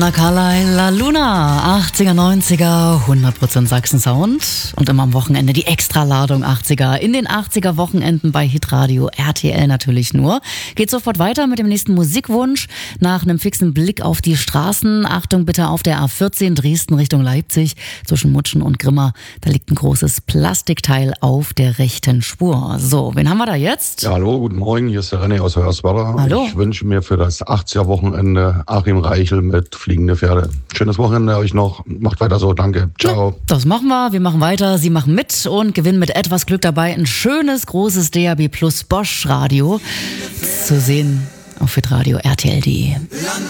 Carlyle, La Luna, 80er, 90er, 100% Sachsen-Sound und immer am Wochenende die Extraladung 80er. In den 80er Wochenenden bei Hitradio, RTL natürlich nur. Geht sofort weiter mit dem nächsten Musikwunsch. Nach einem fixen Blick auf die Straßen, Achtung bitte auf der A14 Dresden Richtung Leipzig, zwischen Mutschen und Grimma, da liegt ein großes Plastikteil auf der rechten Spur. So, wen haben wir da jetzt? Ja, hallo, guten Morgen, hier ist der René aus Hoyerswerda. Hallo. Ich wünsche mir für das 80er Wochenende Achim Reichel mit Fliegende Pferde. Schönes Wochenende euch noch. Macht weiter so. Danke. Ciao. Ja, das machen wir. Wir machen weiter. Sie machen mit und gewinnen mit etwas Glück dabei ein schönes, großes DAB Plus Bosch Radio. Zu sehen auf hitradio RTL.de.